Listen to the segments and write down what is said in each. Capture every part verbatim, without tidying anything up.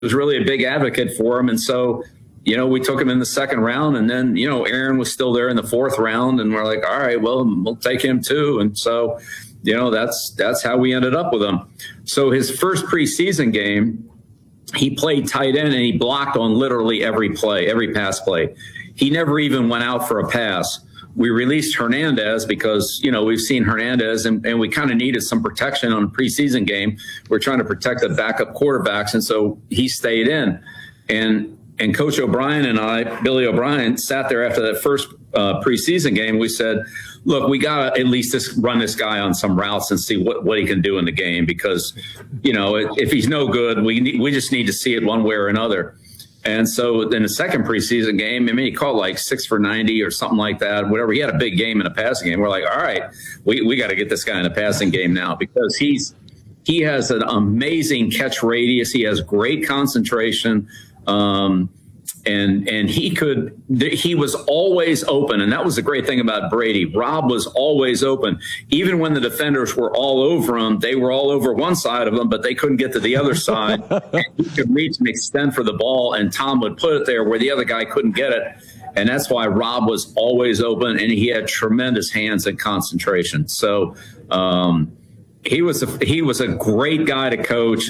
was really a big advocate for him. And so, you know, we took him in the second round, and then, you know, Aaron was still there in the fourth round, and we're like, all right, well, we'll take him too. And so, you know, that's, that's how we ended up with him. So his first preseason game, he played tight end, and he blocked on literally every play, every pass play. He never even went out for a pass. We released Hernandez because, you know, we've seen Hernandez, and, and we kind of needed some protection on a preseason game. We're trying to protect the backup quarterbacks, and so he stayed in. And And Coach O'Brien and I, Billy O'Brien, sat there after that first uh, preseason game. We said, look, we got to at least just run this guy on some routes and see what, what he can do in the game, because, you know, if he's no good, we need, we just need to see it one way or another. And so in the second preseason game, I mean, he caught like six for ninety or something like that, whatever. He had a big game in a passing game. We're like, all right, we, we got to get this guy in a passing game now, because he's he has an amazing catch radius. He has great concentration. Um, and, and he could, he was always open. And that was the great thing about Brady. Rob was always open. Even when the defenders were all over him, they were all over one side of him, but they couldn't get to the other side. And he could reach and extend for the ball, and Tom would put it there where the other guy couldn't get it. And that's why Rob was always open, and he had tremendous hands and concentration. So, um, he was, a, he was a great guy to coach.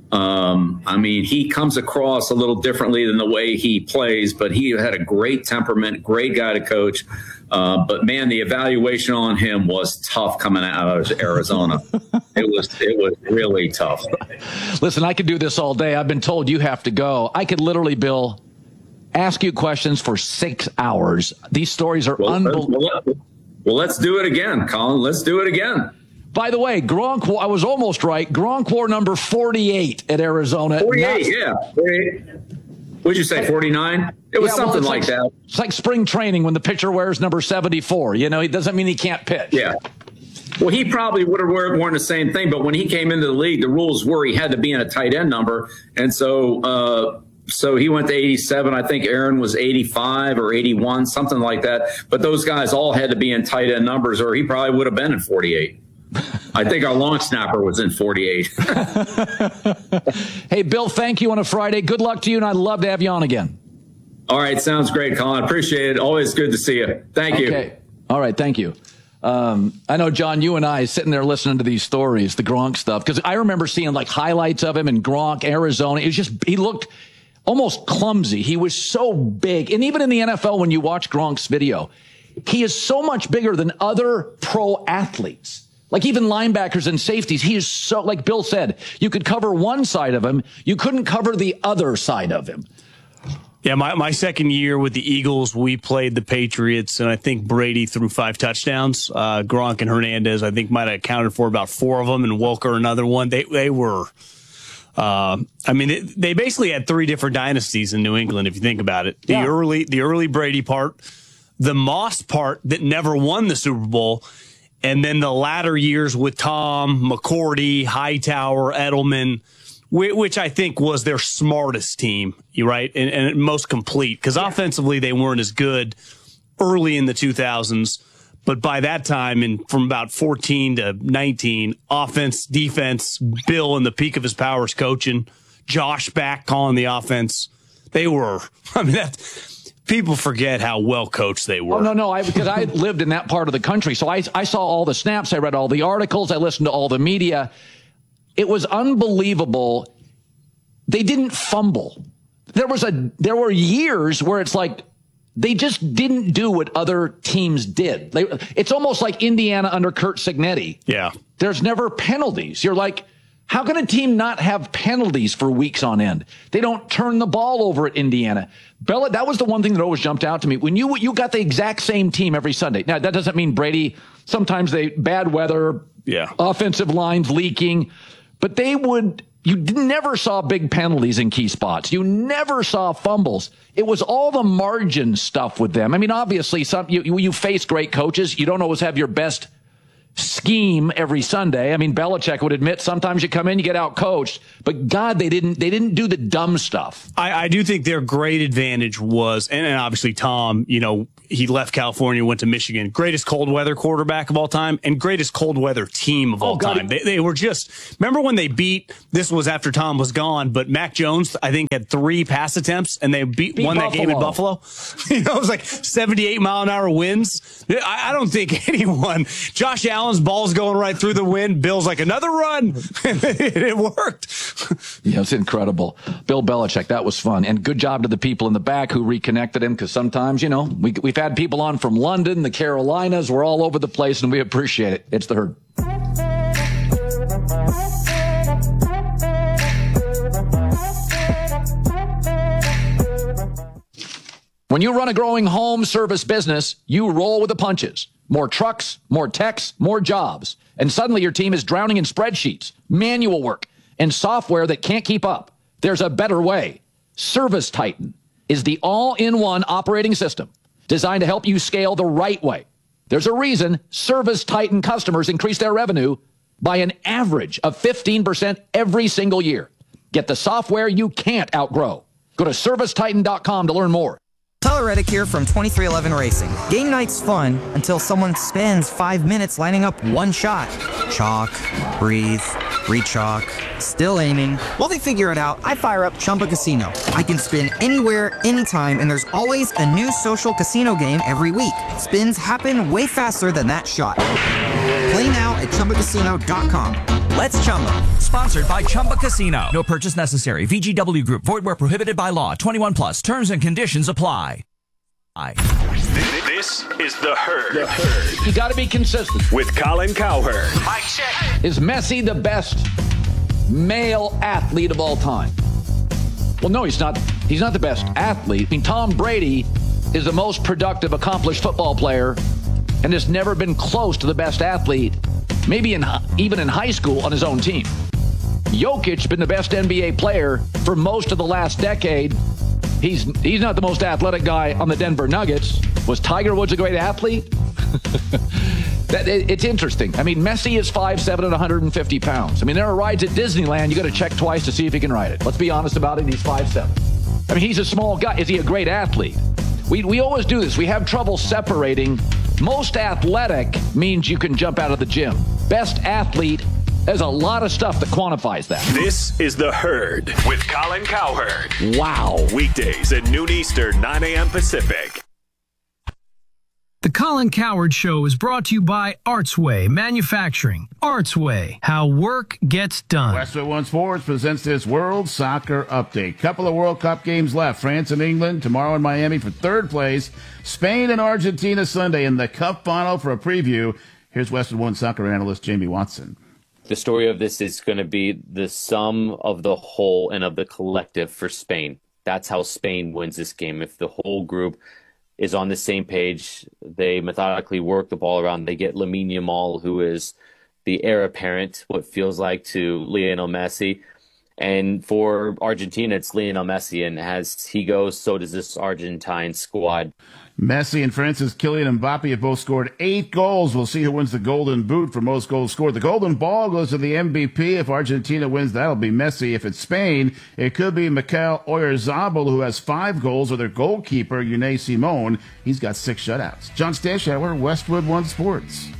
Um, I mean, he comes across a little differently than the way he plays, but he had a great temperament, great guy to coach. Uh, but man, the evaluation on him was tough coming out of Arizona. It was, it was really tough. Listen, I could do this all day. I've been told you have to go. I could literally, Bill, ask you questions for six hours. These stories are well, unbelievable. Well, well, let's do it again, Colin. Let's do it again. By the way, Gronk, I was almost right. Gronk wore number forty-eight at Arizona. forty-eight, Not, yeah. forty-eight. What'd you say, forty-nine? It was yeah, something well, like, like that. It's like spring training when the pitcher wears number seventy-four. You know, it doesn't mean he can't pitch. Yeah. Well, he probably would have worn the same thing, but when he came into the league, the rules were he had to be in a tight end number. And so uh, so he went to eighty-seven. I think Aaron was eighty-five or eighty-one, something like that. But those guys all had to be in tight end numbers, or he probably would have been in forty-eight. I think our long snapper was in forty-eight. Hey, Bill, thank you on a Friday. Good luck to you, and I'd love to have you on again. All right. Sounds great, Colin. Appreciate it. Always good to see you. Thank you. Okay. All right. Thank you. Um, I know, John, you and I sitting there listening to these stories, the Gronk stuff, because I remember seeing like highlights of him in Gronk, Arizona. It was just, he looked almost clumsy. He was so big. And even in the N F L, when you watch Gronk's video, he is so much bigger than other pro athletes. Like even linebackers and safeties, he is so, like Bill said, you could cover one side of him. You couldn't cover the other side of him. Yeah, my, my second year with the Eagles, we played the Patriots, and I think Brady threw five touchdowns. Uh, Gronk and Hernandez, I think, might have accounted for about four of them, and Welker another one. They they were, uh, I mean, it, they basically had three different dynasties in New England, if you think about it. The yeah. early the early Brady part, the Moss part that never won the Super Bowl, and then the latter years with Tom, McCourty, Hightower, Edelman, which I think was their smartest team, right, and, and most complete, because yeah. offensively they weren't as good early in the two thousands. But by that time, and from about fourteen to nineteen, offense, defense, Bill in the peak of his powers coaching, Josh back calling the offense, they were, I mean, that. People forget how well coached they were. Oh, no, no, I, because I lived in that part of the country. So I, I saw all the snaps. I read all the articles. I listened to all the media. It was unbelievable. They didn't fumble. There was a, there were years where it's like they just didn't do what other teams did. They, it's almost like Indiana under Curt Cignetti. Yeah. There's never penalties. You're like, how can a team not have penalties for weeks on end? They don't turn the ball over at Indiana. Bella, that was the one thing that always jumped out to me. When you you got the exact same team every Sunday. Now, that doesn't mean Brady, sometimes they, bad weather, yeah, offensive lines leaking, but they would, you never saw big penalties in key spots. You never saw fumbles. It was all the margin stuff with them. I mean, obviously, some you, you face great coaches. You don't always have your best scheme every Sunday. I mean, Belichick would admit sometimes you come in, you get out coached, but God, they didn't, they didn't do the dumb stuff. I, I do think their great advantage was, and, and obviously Tom, you know, he left California, went to Michigan, greatest cold weather quarterback of all time and greatest cold weather team of oh, all God. time. They, they were just, remember when they beat, this was after Tom was gone, but Mac Jones, I think, had three pass attempts and they beat, beat won Buffalo. That game in Buffalo. You know, it was like seventy-eight mile an hour winds. I, I don't think anyone, Josh Allen's ball's going right through the wind. Bill's like, another run. It worked. Yeah, it's incredible. Bill Belichick, that was fun. And good job to the people in the back who reconnected him, because sometimes, you know, we, we've had people on from London, the Carolinas. We're all over the place, and we appreciate it. It's the Herd. When you run a growing home service business, you roll with the punches. More trucks, more techs, more jobs. And suddenly your team is drowning in spreadsheets, manual work, and software that can't keep up. There's a better way. Service Titan is the all-in-one operating system designed to help you scale the right way. There's a reason Service Titan customers increase their revenue by an average of fifteen percent every single year. Get the software you can't outgrow. Go to service titan dot com to learn more. Tyler Reddick here from twenty-three eleven Racing. Game night's fun until someone spends five minutes lining up one shot. Chalk, breathe, re-chalk, still aiming. While they figure it out, I fire up Chumba Casino. I can spin anywhere, anytime, and there's always a new social casino game every week. Spins happen way faster than that shot. Play now at chumba casino dot com. Let's Chumba. Sponsored by Chumba Casino. No purchase necessary. V G W Group. Void where prohibited by law. twenty-one plus. Terms and conditions apply. I. This is The Herd. The Herd. You got to be consistent. With Colin Cowherd. Mike check. Is Messi the best male athlete of all time? Well, no, he's not. He's not the best athlete. I mean, Tom Brady is the most productive, accomplished football player and has never been close to the best athlete, maybe in even in high school on his own team. Jokic been the best N B A player for most of the last decade. He's he's not the most athletic guy on the Denver Nuggets. Was Tiger Woods a great athlete? that it, It's interesting. I mean, Messi is five seven and one hundred fifty pounds. I mean, there are rides at Disneyland you got to check twice to see if he can ride it. Let's be honest about it. He's five seven. I mean, he's a small guy. Is he a great athlete? We we always do this. We have trouble separating. Most athletic means you can jump out of the gym. Best athlete, there's a lot of stuff that quantifies that. This is The Herd with Colin Cowherd. Wow. Weekdays at noon Eastern, nine a.m. Pacific. The Colin Cowherd Show is brought to you by Artsway Manufacturing. Artsway, how work gets done. Westwood One Sports presents this World Soccer Update. Couple of World Cup games left. France and England tomorrow in Miami for third place. Spain and Argentina Sunday in the Cup final. For a preview, here's Westwood One soccer analyst Jamie Watson. The story of this is going to be the sum of the whole and of the collective for Spain. That's how Spain wins this game. If the whole group is on the same page, they methodically work the ball around. They get Lamine Yamal, who is the heir apparent, what feels like, to Lionel Messi. And for Argentina, it's Lionel Messi. And as he goes, so does this Argentine squad. Messi and France's Kylian Mbappe have both scored eight goals. We'll see who wins the Golden Boot for most goals scored. The Golden Ball goes to the M V P. If Argentina wins, that'll be Messi. If it's Spain, it could be Mikel Oyarzabal, who has five goals, or their goalkeeper, Unai Simon. He's got six shutouts. John Stashauer, Westwood One Sports.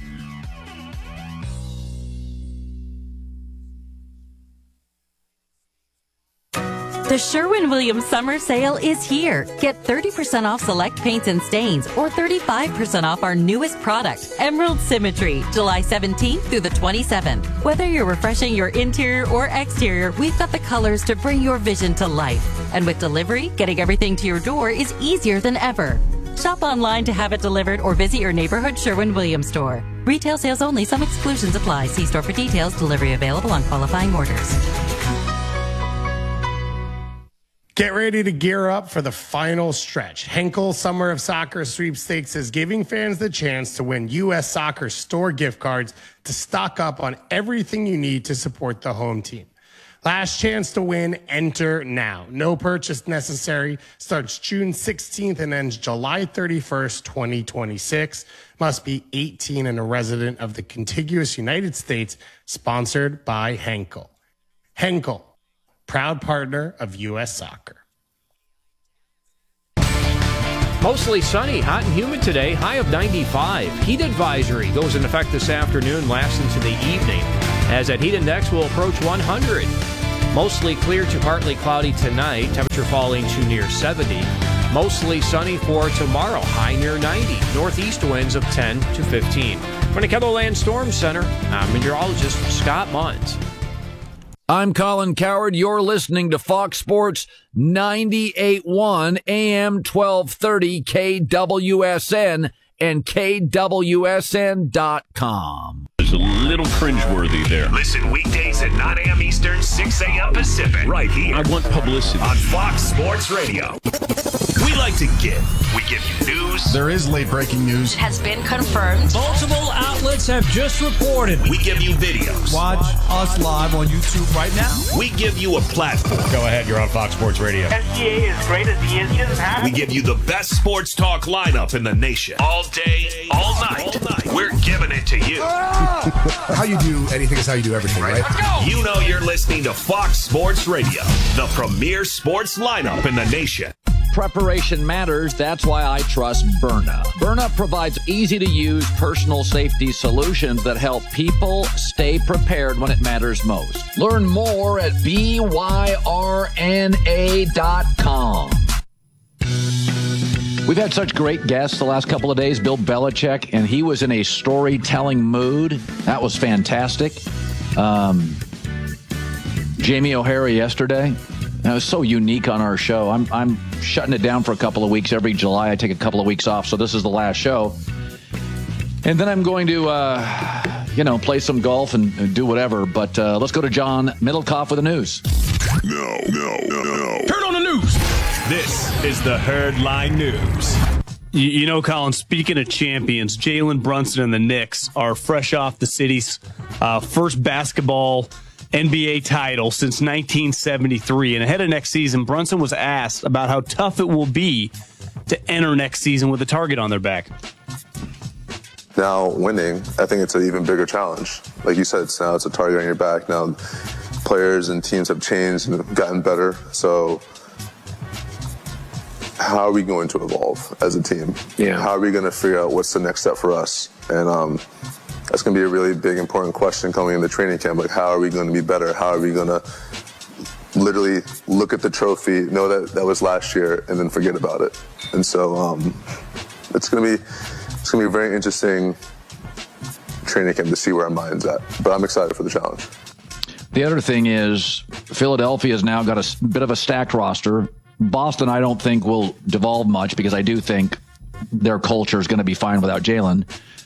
The Sherwin-Williams summer sale is here. Get thirty percent off select paints and stains or thirty-five percent off our newest product, Emerald Symmetry, July seventeenth through the twenty-seventh. Whether you're refreshing your interior or exterior, we've got the colors to bring your vision to life. And with delivery, getting everything to your door is easier than ever. Shop online to have it delivered or visit your neighborhood Sherwin-Williams store. Retail sales only. Some exclusions apply. See store for details. Delivery available on qualifying orders. Get ready to gear up for the final stretch. Henkel Summer of Soccer Sweepstakes is giving fans the chance to win U S Soccer store gift cards to stock up on everything you need to support the home team. Last chance to win, enter now. No purchase necessary. Starts June sixteenth and ends July thirty-first, twenty twenty-six. Must be eighteen and a resident of the contiguous United States. Sponsored by Henkel. Henkel, proud partner of U S Soccer. Mostly sunny, hot and humid today, high of ninety-five. Heat advisory goes into effect this afternoon, lasts into the evening, as that heat index will approach one hundred. Mostly clear to partly cloudy tonight, temperature falling to near seventy. Mostly sunny for tomorrow, high near ninety. Northeast winds of ten to fifteen. From the KELOLAND Storm Center, I'm meteorologist Scott Mundt. I'm Colin Cowherd. You're listening to Fox Sports ninety-eight point one A M twelve thirty K W S N and K W S N dot com. There's a little cringeworthy there. Listen weekdays at nine A M Eastern, six A M Pacific. Right here. I want publicity. On Fox Sports Radio. We like to give. We give you news. There is late breaking news. It has been confirmed. Multiple outlets have just reported. We give you videos. Watch us live on YouTube right now. We give you a platform. Go ahead, you're on Fox Sports Radio. S G A is great as he is. Just have we give you the best sports talk lineup in the nation. All day, all night. All night. We're giving it to you. How you do anything is how you do everything, right? Let's go. You know you're listening to Fox Sports Radio, the premier sports lineup in the nation. Preparation matters. That's why I trust Byrna. Byrna provides easy-to-use personal safety solutions that help people stay prepared when it matters most. Learn more at B Y R N A dot com. We've had such great guests the last couple of days. Bill Belichick, and he was in a storytelling mood. That was fantastic. Um, Jamie O'Hara yesterday. That was so unique on our show. I'm I'm shutting it down for a couple of weeks. Every July, I take a couple of weeks off, so this is the last show. And then I'm going to, uh, you know, play some golf and, and do whatever. But uh, let's go to John Middlecoff with the news. No, no, no, no. Turn on the news. This is the Herdline News. You, you know, Colin, speaking of champions, Jalen Brunson and the Knicks are fresh off the city's uh, first basketball N B A title since nineteen seventy-three. And ahead of next season, Brunson was asked about how tough it will be to enter next season with a target on their back. Now winning, I think it's an even bigger challenge. Like you said, it's now it's a target on your back. Now players and teams have changed and gotten better. So how are we going to evolve as a team? Yeah. How are we going to figure out what's the next step for us? And um, that's going to be a really big, important question coming in the training camp. Like, how are we going to be better? How are we going to literally look at the trophy, know that that was last year, and then forget about it? And so um, it's going to be it's going to be a very interesting training camp to see where our mind's at. But I'm excited for the challenge. The other thing is Philadelphia has now got a bit of a stacked roster. Boston, I don't think, will devolve much because I do think their culture is going to be fine without Jalen.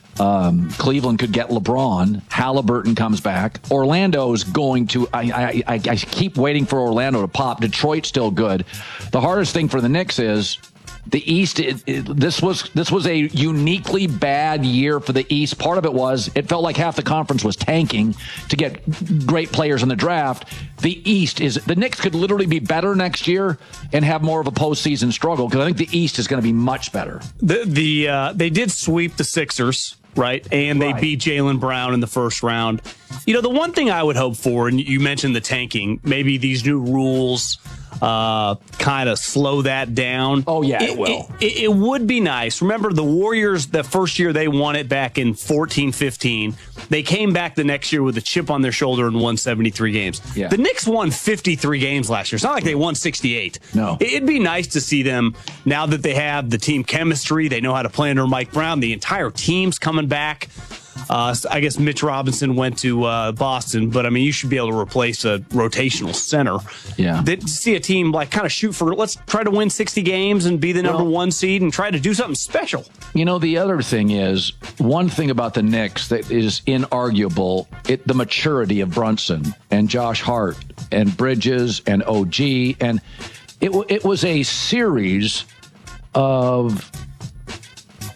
Um, Cleveland could get LeBron. Halliburton comes back. Orlando's going to I, I, I keep waiting for Orlando to pop. Detroit's still good. The hardest thing for the Knicks is the East. It, it, this was this was a uniquely bad year for the East. Part of it was it felt like half the conference was tanking to get great players in the draft. The East is the Knicks could literally be better next year and have more of a postseason struggle because I think the East is going to be much better. The the uh, they did sweep the Sixers. Right. And they right. beat Jaylen Brown in the first round. You know, the one thing I would hope for, and you mentioned the tanking, maybe these new rules uh, kind of slow that down. Oh, yeah, it, it will. It, it, it would be nice. Remember the Warriors, the first year they won it back in fourteen fifteen. They came back the next year with a chip on their shoulder and won seventy-three games. Yeah. The Knicks won fifty-three games last year. It's not like they won sixty-eight. No. It'd be nice to see them now that they have the team chemistry. They know how to play under Mike Brown. The entire team's coming back. Uh, I guess Mitch Robinson went to uh, Boston, but I mean, you should be able to replace a rotational center. Yeah. That, to see a team like kind of shoot for, let's try to win sixty games and be the number well, one seed and try to do something special. You know, the other thing is one thing about the Knicks that is inarguable, it, the maturity of Brunson and Josh Hart and Bridges and O G. And it, it was a series of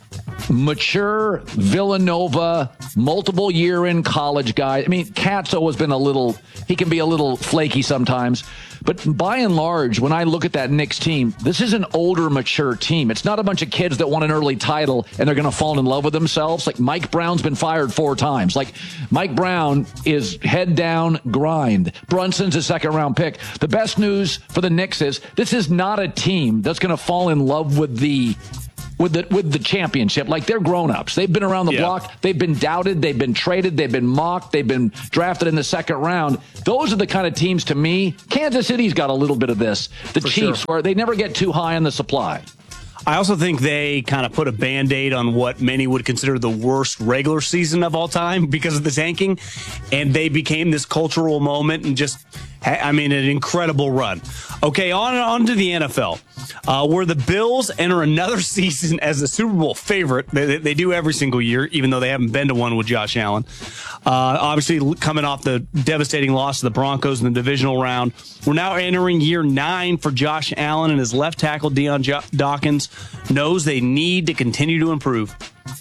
mature Villanova, multiple year in college guy. I mean, Cat's always been a little, he can be a little flaky sometimes. But by and large, when I look at that Knicks team, this is an older, mature team. It's not a bunch of kids that won an early title and they're going to fall in love with themselves. Like Mike Brown's been fired four times. Like Mike Brown is head down, grind. Brunson's a second round pick. The best news for the Knicks is this is not a team that's going to fall in love with the with the with the championship. Like, they're grown-ups. They've been around the yeah. block. They've been doubted. They've been traded. They've been mocked. They've been drafted in the second round. Those are the kind of teams, to me. Kansas City's got a little bit of this. The For Chiefs, sure. where they never get too high on the supply. I also think they kind of put a Band-Aid on what many would consider the worst regular season of all time because of the tanking, and they became this cultural moment and just, I mean, an incredible run. Okay, on, on to the N F L, uh, where the Bills enter another season as the Super Bowl favorite. They, they do every single year, even though they haven't been to one with Josh Allen. Uh, obviously, coming off the devastating loss to the Broncos in the divisional round, we're now entering year nine for Josh Allen, and his left tackle, Deion jo- Dawkins, knows they need to continue to improve.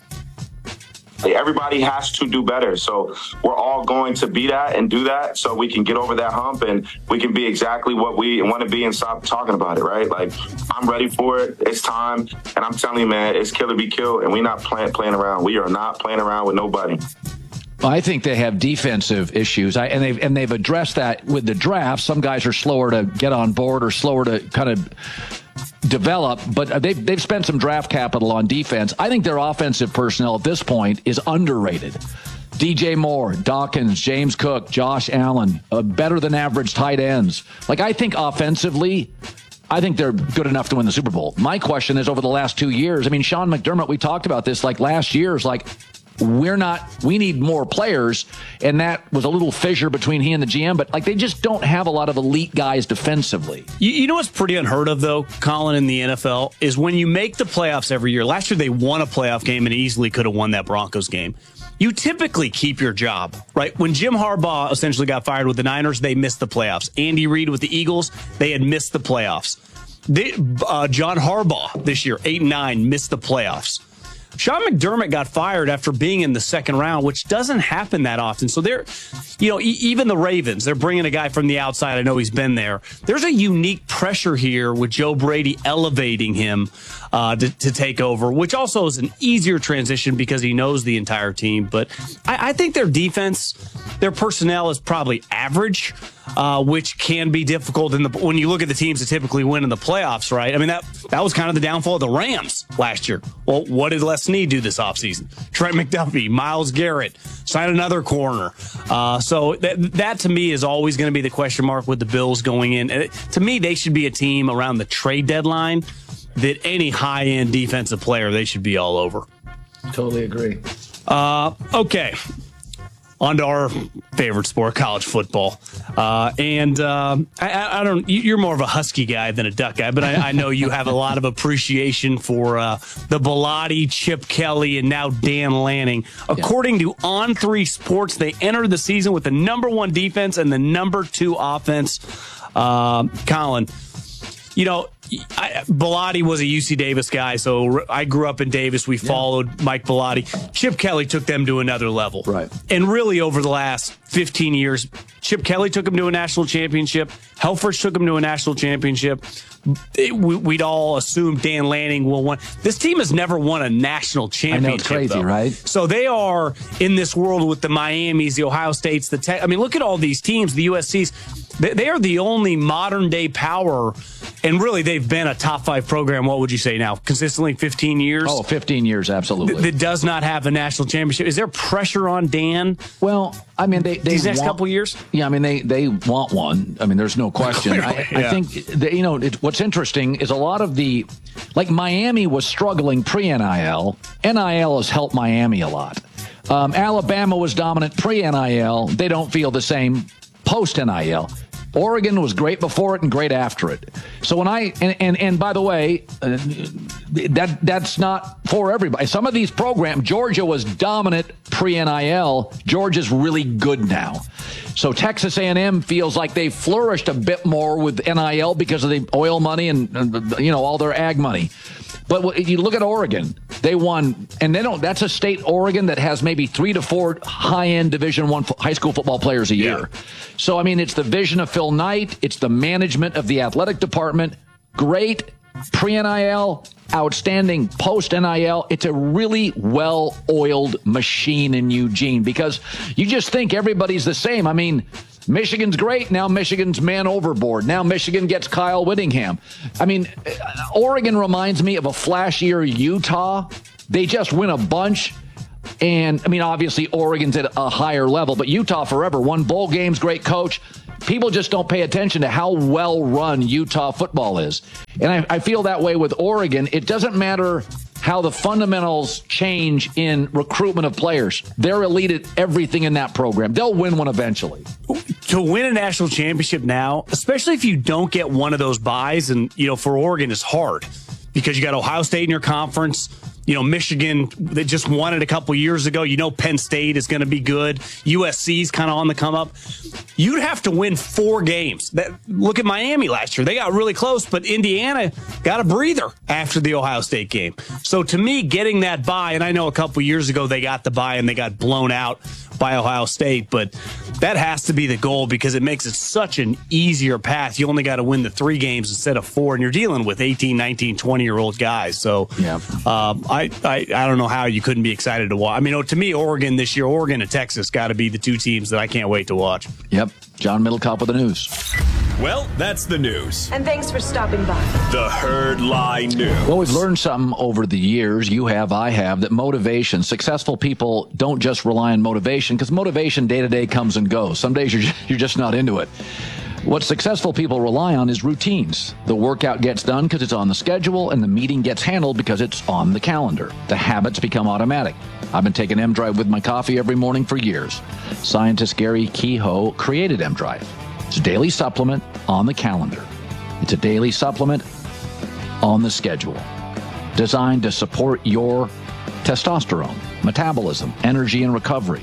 Everybody has to do better. So we're all going to be that and do that so we can get over that hump and we can be exactly what we want to be and stop talking about it, right? Like, I'm ready for it. It's time. And I'm telling you, man, it's kill or be killed. And we're not playing, playing around. We are not playing around with nobody. I think they have defensive issues, I, and they've and they've addressed that with the draft. Some guys are slower to get on board or slower to kind of develop, but they've, they've spent some draft capital on defense. I think their offensive personnel at this point is underrated. D J Moore, Dawkins, James Cook, Josh Allen, uh, better than average tight ends. Like, I think offensively, I think they're good enough to win the Super Bowl. My question is, over the last two years, I mean, Sean McDermott, we talked about this, like last year, is like, we're not, we need more players. And that was a little fissure between he and the G M, but like, they just don't have a lot of elite guys defensively. You, you know what's pretty unheard of, though, Colin, in the N F L, is when you make the playoffs every year. Last year, they won a playoff game and easily could have won that Broncos game. You typically keep your job, right? When Jim Harbaugh essentially got fired with the Niners, they missed the playoffs. Andy Reid with the Eagles, they had missed the playoffs. They, uh, John Harbaugh this year, eight and nine, missed the playoffs. Sean McDermott got fired after being in the second round, which doesn't happen that often. So they're, you know, e- even the Ravens, they're bringing a guy from the outside. I know he's been there. There's a unique pressure here with Joe Brady elevating him uh, to, to take over, which also is an easier transition because he knows the entire team. But I, I think their defense, their personnel is probably average. Uh, which can be difficult in the when you look at the teams that typically win in the playoffs, right? I mean, that that was kind of the downfall of the Rams last year. Well, what did Les Snead do this offseason? Trent McDuffie, Myles Garrett, sign another corner. Uh, so that, that, to me, is always going to be the question mark with the Bills going in. And it, to me, they should be a team around the trade deadline that any high-end defensive player, they should be all over. Totally agree. Uh, okay. On to our favorite sport, college football. Uh, and uh, I, I don't. You're more of a Husky guy than a Duck guy, but I, I know you have a lot of appreciation for uh, the Bellotti, Chip Kelly, and now Dan Lanning. According yeah. to On three Sports, they entered the season with the number one defense and the number two offense. Uh, Colin, you know, I, Bellotti was a U C Davis guy, so I grew up in Davis. We yeah. followed Mike Bellotti. Chip Kelly took them to another level. Right. And really, over the last fifteen years, Chip Kelly took them to a national championship. Helfrich took them to a national championship. It, we, we'd all assume Dan Lanning will win. This team has never won a national championship. I know, it's crazy, though. Right? So they are in this world with the Miamis, the Ohio States, the Tech. I mean, look at all these teams, the U S Cs. They, they are the only modern day power, and really they've been a top five program. What would you say now? Consistently fifteen years? Oh, fifteen years, absolutely. That does not have a national championship. Is there pressure on Dan? Well, I mean, they, they these next want, couple years. Yeah, I mean, they they want one. I mean, there's no question. Clearly, I, yeah. I think that, you know it, what's interesting is a lot of the, like Miami was struggling pre-N I L. N I L has helped Miami a lot. Um, Alabama was dominant pre-N I L. They don't feel the same post-N I L. Oregon was great before it and great after it. So when I and and, and by the way, uh, that that's not for everybody. Some of these programs, Georgia was dominant pre-N I L. Georgia's really good now. So Texas A and M feels like they flourished a bit more with N I L because of the oil money and, and you know all their ag money. But you look at Oregon, they won, and they don't. That's a state, Oregon, that has maybe three to four high-end Division One high school football players a year. Yeah. So I mean, it's the vision of Phil Knight, it's the management of the athletic department. Great pre-N I L, outstanding post-N I L. It's a really well-oiled machine in Eugene because you just think everybody's the same. I mean, Michigan's great. Now Michigan's man overboard. Now Michigan gets Kyle Whittingham. I mean, Oregon reminds me of a flashier Utah. They just win a bunch. And, I mean, obviously Oregon's at a higher level, but Utah forever won bowl games, great coach. People just don't pay attention to how well run Utah football is. And I, I feel that way with Oregon. It doesn't matter how the fundamentals change in recruitment of players. They're elite at everything in that program. They'll win one eventually. To win a national championship now, especially if you don't get one of those buys, and, you know, for Oregon, it's hard because you got Ohio State in your conference. You know, Michigan, they just won it a couple years ago. You know, Penn State is going to be good. U S C's kind of on the come up. You'd have to win four games. That, look at Miami last year. They got really close, but Indiana got a breather after the Ohio State game. So to me, getting that bye, and I know a couple years ago they got the bye and they got blown out by Ohio State, but that has to be the goal because it makes it such an easier path. You only got to win the three games instead of four, and you're dealing with eighteen, nineteen, twenty-year-old guys. So yeah. um, I, I I don't know how you couldn't be excited to watch. I mean, to me, Oregon this year, Oregon and Texas got to be the two teams that I can't wait to watch. Yep. John Middlecoff with the news. Well, that's the news. And thanks for stopping by. The Herd Lie News. Well, we've learned something over the years. You have, I have, that motivation, successful people don't just rely on motivation because motivation day to day comes and goes. Some days you're just, you're just not into it. What successful people rely on is routines. The workout gets done because it's on the schedule, and the meeting gets handled because it's on the calendar. The habits become automatic. I've been taking M-Drive with my coffee every morning for years. Scientist Gary Kehoe created M-Drive. It's a daily supplement on the calendar. It's a daily supplement on the schedule, designed to support your testosterone, metabolism, energy, and recovery,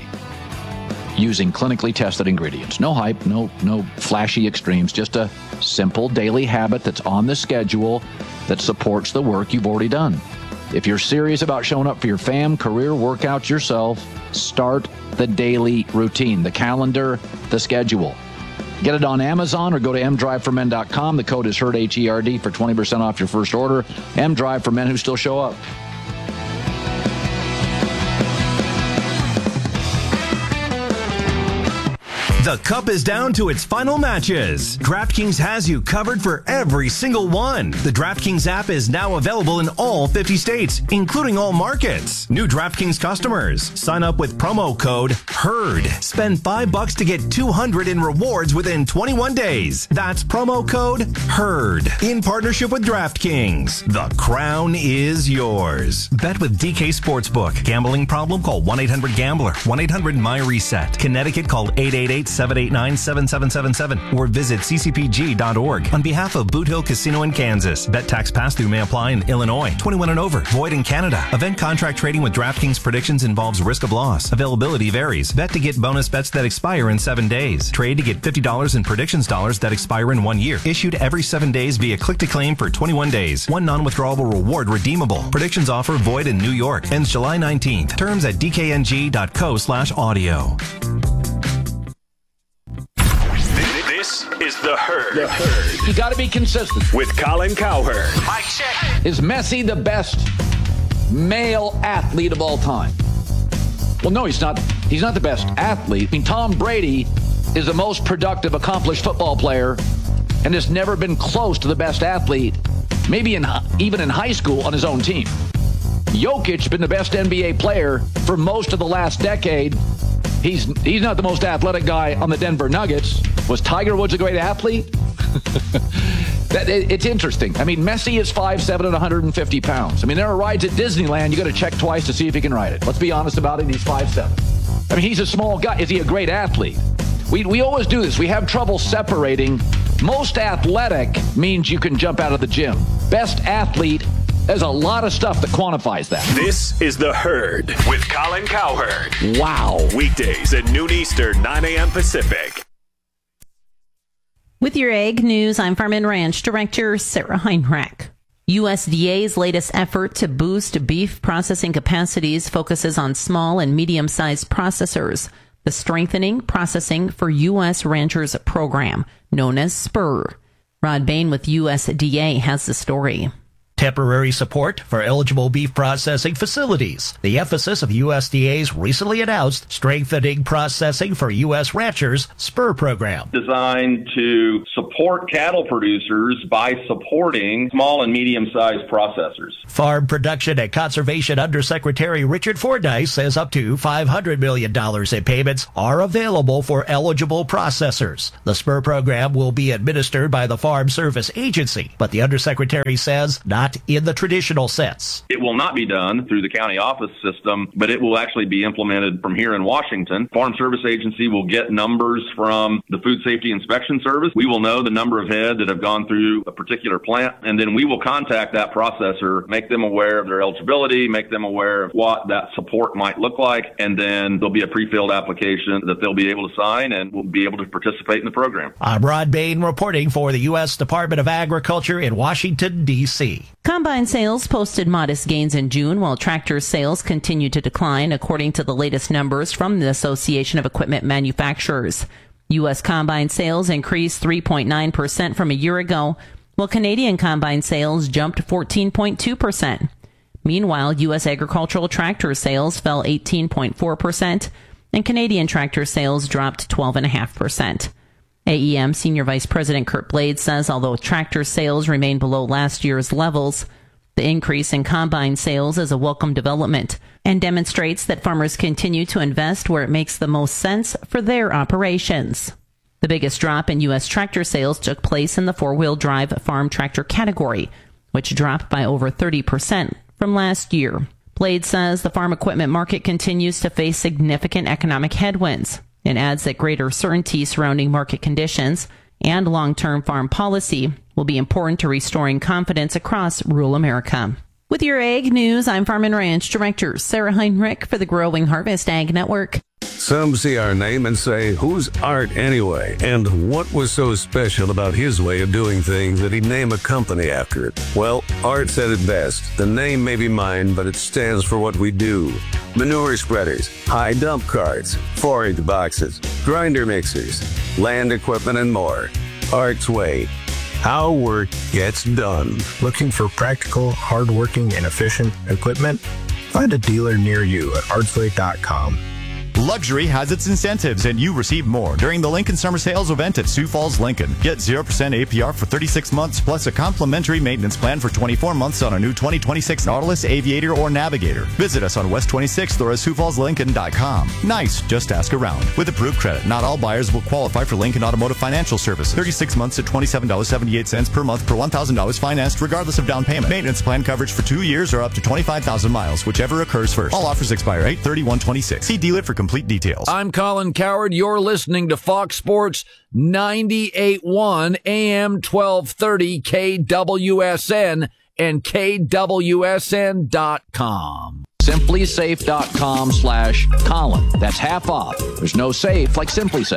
using clinically tested ingredients. No hype, no no flashy extremes, just a simple daily habit that's on the schedule that supports the work you've already done. If you're serious about showing up for your fam, career, workouts, yourself, start the daily routine, the calendar, the schedule. Get it on Amazon or go to m drive for men dot com. The code is HERD, H E R D, for twenty percent off your first order. M-Drive for men who still show up. The Cup is down to its final matches. DraftKings has you covered for every single one. The DraftKings app is now available in all fifty states, including all markets. New DraftKings customers, sign up with promo code HERD. Spend five bucks to get two hundred in rewards within twenty-one days. That's promo code HERD. In partnership with DraftKings, the crown is yours. Bet with D K Sportsbook. Gambling problem? Call one eight hundred gambler. one eight hundred my reset. Connecticut, call eight eight eight, seven eight nine, seven seven seven seven or visit c c p g dot org. On behalf of Boot Hill Casino in Kansas, bet tax pass-through may apply in Illinois. twenty-one and over. Void in Canada. Event contract trading with DraftKings predictions involves risk of loss. Availability varies. Bet to get bonus bets that expire in seven days. Trade to get fifty dollars in predictions dollars that expire in one year. Issued every seven days via click to claim for twenty-one days. One non-withdrawable reward redeemable. Predictions offer void in New York. Ends July nineteenth. Terms at d k n g dot co slash audio. This is The Herd. The Herd. You got to be consistent. With Colin Cowherd. Mike check. Is Messi the best male athlete of all time? Well, no, he's not. He's not the best athlete. I mean, Tom Brady is the most productive, accomplished football player and has never been close to the best athlete, maybe in even in high school on his own team. Jokic been the best N B A player for most of the last decade. He's he's not the most athletic guy on the Denver Nuggets. Was Tiger Woods a great athlete? that, it, it's interesting. I mean, Messi is five seven and one hundred fifty pounds. I mean, there are rides at Disneyland you got to check twice to see if he can ride it. Let's be honest about it. He's five seven. I mean, he's a small guy. Is he a great athlete? We we always do this. We have trouble separating. Most athletic means you can jump out of the gym. Best athlete, there's a lot of stuff that quantifies that. This is The Herd with Colin Cowherd. Wow. Weekdays at noon Eastern, nine a.m. Pacific. With your Ag News, I'm Farm and Ranch Director Sarah Heinrich. U S D A's latest effort to boost beef processing capacities focuses on small and medium-sized processors. The Strengthening Processing for U S Ranchers program, known as SPUR. Rod Bain with U S D A has the story. Temporary support for eligible beef processing facilities. The emphasis of U S D A's recently announced Strengthening Processing for U S Ranchers SPUR program. Designed to support cattle producers by supporting small and medium-sized processors. Farm Production and Conservation Undersecretary Richard Fordyce says up to five hundred million dollars in payments are available for eligible processors. The SPUR program will be administered by the Farm Service Agency, but the Undersecretary says not in the traditional sense. It will not be done through the county office system, but it will actually be implemented from here in Washington. Farm Service Agency will get numbers from the Food Safety Inspection Service. We will know the number of head that have gone through a particular plant, and then we will contact that processor, make them aware of their eligibility, make them aware of what that support might look like, and then there'll be a pre-filled application that they'll be able to sign and will be able to participate in the program. I'm Rod Bain reporting for the U S Department of Agriculture in Washington, D C Combine sales posted modest gains in June, while tractor sales continued to decline, according to the latest numbers from the Association of Equipment Manufacturers. U S combine sales increased three point nine percent from a year ago, while Canadian combine sales jumped fourteen point two percent. Meanwhile, U S agricultural tractor sales fell eighteen point four percent, and Canadian tractor sales dropped twelve point five percent. A E M Senior Vice President Kurt Blades says although tractor sales remain below last year's levels, the increase in combine sales is a welcome development and demonstrates that farmers continue to invest where it makes the most sense for their operations. The biggest drop in U S tractor sales took place in the four-wheel drive farm tractor category, which dropped by over thirty percent from last year. Blades says the farm equipment market continues to face significant economic headwinds, and adds that greater certainty surrounding market conditions and long-term farm policy will be important to restoring confidence across rural America. With your Ag News, I'm Farm and Ranch Director Sarah Heinrich for the Growing Harvest Ag Network. Some see our name and say, who's Art anyway? And what was so special about his way of doing things that he'd name a company after it? Well, Art said it best. The name may be mine, but it stands for what we do. Manure spreaders, high dump carts, forage boxes, grinder mixers, land equipment, and more. Art's Way. How work gets done. Looking for practical, hardworking, and efficient equipment? Find a dealer near you at arts way dot com. Luxury has its incentives, and you receive more during the Lincoln Summer Sales event at Sioux Falls, Lincoln. Get zero percent A P R for thirty-six months, plus a complimentary maintenance plan for twenty-four months on a new twenty twenty-six Nautilus, Aviator, or Navigator. Visit us on West twenty-sixth or at sioux falls lincoln dot com. Nice, just ask around. With approved credit, not all buyers will qualify for Lincoln Automotive Financial Service. thirty-six months at twenty-seven dollars and seventy-eight cents per month per one thousand dollars financed, regardless of down payment. Maintenance plan coverage for two years or up to twenty-five thousand miles, whichever occurs first. All offers expire eight thirty-one twenty-six. See dealer for complete details. I'm Colin Cowherd. You're listening to Fox Sports ninety-eight point one A M twelve thirty K W S N and K W S N dot com. simply safe dot com slash Colin. That's half off. There's no safe like SimpliSafe.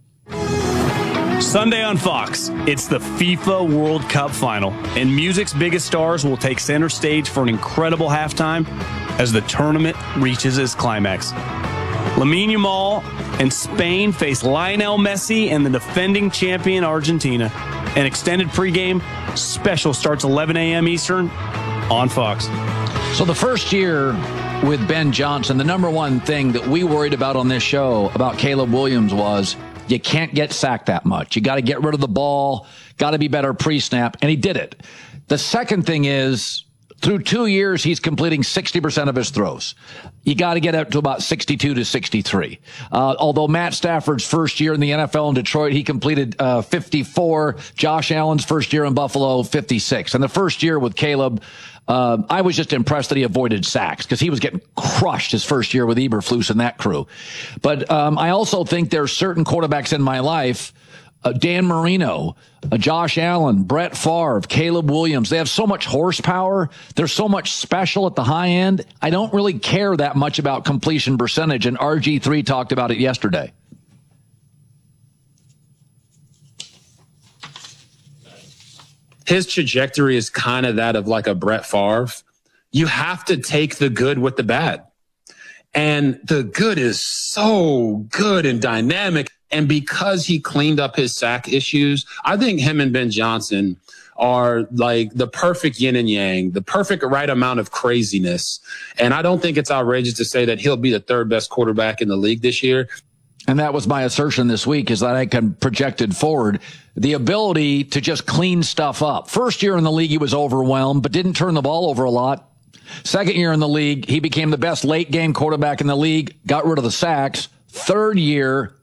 Sunday on Fox, it's the FIFA World Cup final, and music's biggest stars will take center stage for an incredible halftime as the tournament reaches its climax. Lamine Yamal and Spain face Lionel Messi and the defending champion Argentina. An extended pregame special starts eleven A M Eastern on Fox. So the first year with Ben Johnson, the number one thing that we worried about on this show about Caleb Williams was you can't get sacked that much. You got to get rid of the ball, got to be better pre-snap, and he did it. The second thing is, through two years, he's completing sixty percent of his throws. You got to get up to about sixty-two to sixty-three. Uh, although Matt Stafford's first year in the N F L in Detroit, he completed uh, fifty-four. Josh Allen's first year in Buffalo, fifty-six. And the first year with Caleb, uh, I was just impressed that he avoided sacks because he was getting crushed his first year with Eberflus and that crew. But um, I also think there's certain quarterbacks in my life, Uh, Dan Marino, uh, Josh Allen, Brett Favre, Caleb Williams. They have so much horsepower. They're so much special at the high end. I don't really care that much about completion percentage, and R G three talked about it yesterday. his trajectory is kind of that of like a Brett Favre. You have to take the good with the bad. And the good is so good and dynamic. And because he cleaned up his sack issues, I think him and Ben Johnson are like the perfect yin and yang, the perfect right amount of craziness. And I don't think it's outrageous to say that he'll be the third best quarterback in the league this year. And that was my assertion this week, is that I can projected forward the ability to just clean stuff up. First year in the league, he was overwhelmed, but didn't turn the ball over a lot. Second year in the league, he became the best late game quarterback in the league, got rid of the sacks. Third year,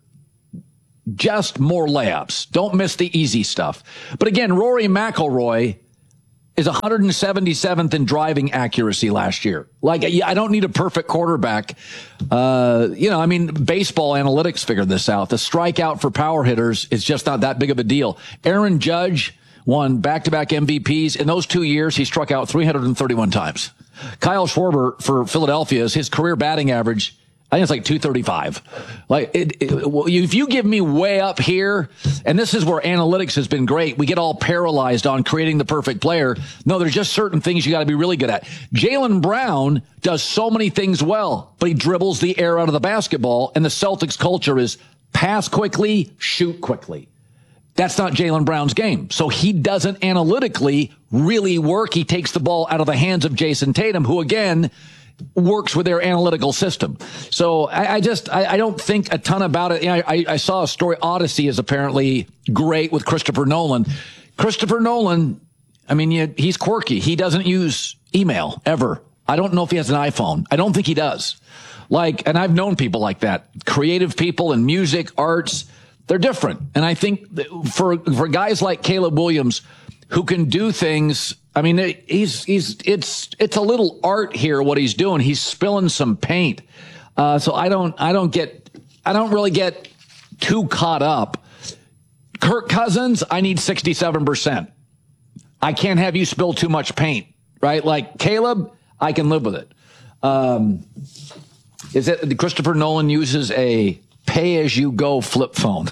just more layups. Don't miss the easy stuff. But again, Rory McIlroy is one hundred seventy-seventh in driving accuracy last year. Like, I don't need a perfect quarterback. Uh, you know, I mean, baseball analytics figured this out. The strikeout for power hitters is just not that big of a deal. Aaron Judge won back-to-back M V Ps. In those two years, he struck out three hundred thirty-one times. Kyle Schwarber for Philadelphia is his career batting average. I think it's like two thirty-five. Like, it, it, if you give me way up here, and this is where analytics has been great, we get all paralyzed on creating the perfect player. No, there's just certain things you got to be really good at. Jaylen Brown does so many things well, but he dribbles the air out of the basketball, and the Celtics culture is pass quickly, shoot quickly. That's not Jaylen Brown's game. So he doesn't analytically really work. He takes the ball out of the hands of Jason Tatum, who, again, works with their analytical system. So I, I just, I, I don't think a ton about it. You know, I, I saw a story. Odyssey is apparently great with Christopher Nolan. Christopher Nolan, I mean, you, he's quirky. He doesn't use email ever. I don't know if he has an iPhone. I don't think he does. Like, and I've known people like that. Creative people in music, arts, they're different. And I think for, for guys like Caleb Williams who can do things, I mean, he's, he's, it's, it's a little art here, what he's doing. He's spilling some paint. Uh, so I don't, I don't get, I don't really get too caught up. Kirk Cousins, I need sixty-seven percent. I can't have you spill too much paint, right? Like Caleb, I can live with it. Um, is it Christopher Nolan uses a pay-as-you-go flip phone?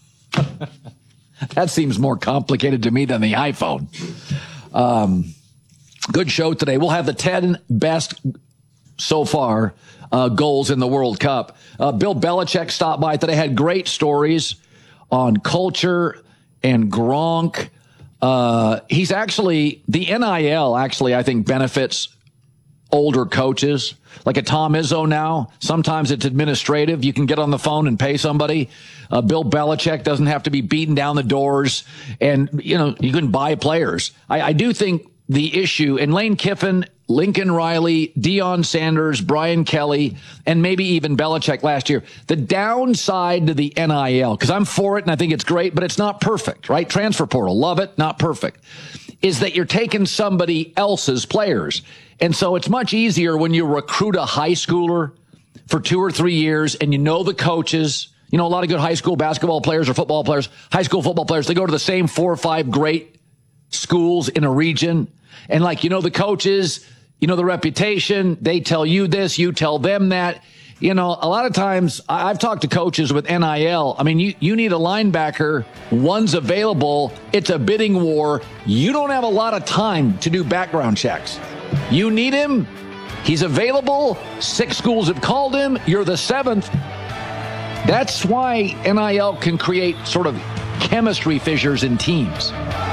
That seems more complicated to me than the iPhone. Um, good show today. We'll have the ten best so far uh, goals in the World Cup. Uh, Bill Belichick stopped by today, had great stories on culture and Gronk. Uh, he's actually, the N I L actually, I think, benefits older coaches. Like a Tom Izzo now, sometimes it's administrative. You can get on the phone and pay somebody. Uh, Bill Belichick doesn't have to be beating down the doors. And, you know, you can buy players. I, I do think the issue, and Lane Kiffin, Lincoln Riley, Deion Sanders, Brian Kelly, and maybe even Belichick last year, the downside to the N I L, because I'm for it and I think it's great, but it's not perfect, right? Transfer portal, love it, not perfect, is that you're taking somebody else's players. And so it's much easier when you recruit a high schooler for two or three years and you know the coaches. You know, a lot of good high school basketball players or football players, high school football players, they go to the same four or five great schools in a region. And like, you know, the coaches, you know, the reputation, they tell you this, you tell them that. You know, a lot of times I've talked to coaches with N I L. I mean, you, you need a linebacker. One's available. It's a bidding war. You don't have a lot of time to do background checks. You need him. He's available. Six schools have called him. You're the seventh. That's why N I L can create sort of chemistry fissures in teams.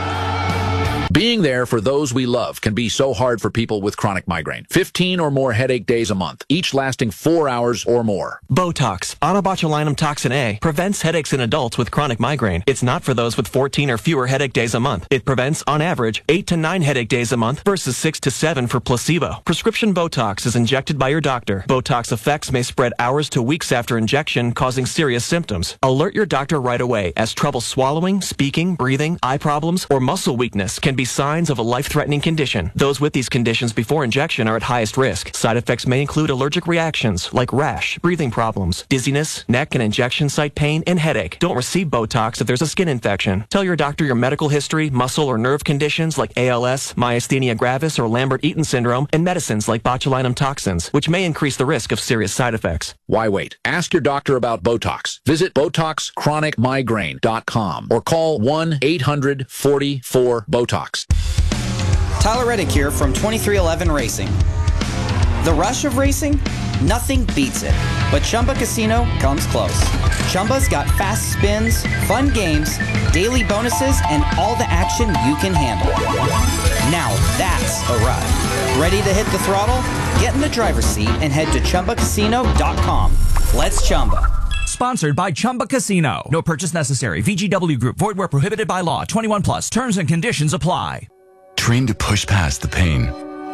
Being there for those we love can be so hard for people with chronic migraine. fifteen or more headache days a month, each lasting four hours or more. Botox, onabotulinum toxin A, prevents headaches in adults with chronic migraine. It's not for those with fourteen or fewer headache days a month. It prevents, on average, eight to nine headache days a month versus six to seven for placebo. Prescription Botox is injected by your doctor. Botox effects may spread hours to weeks after injection, causing serious symptoms. Alert your doctor right away, as trouble swallowing, speaking, breathing, eye problems, or muscle weakness can be signs of a life-threatening condition. Those with these conditions before injection are at highest risk. Side effects may include allergic reactions like rash, breathing problems, dizziness, neck and injection site pain, and headache. Don't receive Botox if there's a skin infection. Tell your doctor your medical history, muscle or nerve conditions like A L S, myasthenia gravis, or Lambert-Eaton syndrome, and medicines like botulinum toxins, which may increase the risk of serious side effects. Why wait? Ask your doctor about Botox. Visit Botox Chronic Migraine dot com or call one eight hundred forty-four BOTOX. Fox. Tyler Reddick here from twenty-three eleven Racing. The rush of racing? Nothing beats it. But Chumba Casino comes close. Chumba's got fast spins, fun games, daily bonuses, and all the action you can handle. Now that's a ride. Ready to hit the throttle? Get in the driver's seat and head to Chumba Casino dot com. Let's Chumba. Sponsored by Chumba Casino. No purchase necessary. V G W Group. Void where prohibited by law. twenty-one plus. Terms and conditions apply. Trained to push past the pain.